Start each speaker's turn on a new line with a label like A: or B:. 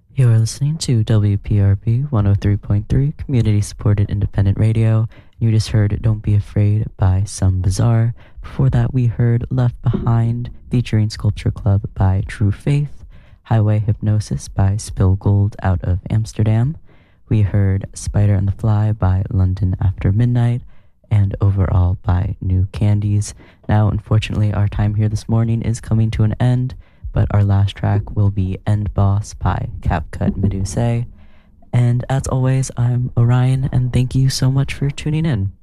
A: You're listening to WPRP 103.3 Community Supported Independent Radio. You just heard Don't Be Afraid by Some Bizarre. Before that, we heard Left Behind featuring Sculpture Club by True Faith, Highway Hypnosis by Spill Gold out of Amsterdam. We heard Spider and the Fly by London After Midnight, and Overall by New Candies. Now, unfortunately, our time here this morning is coming to an end, but our last track will be End Boss by CapCut Medusa. And as always, I'm Orion, and thank you so much for tuning in.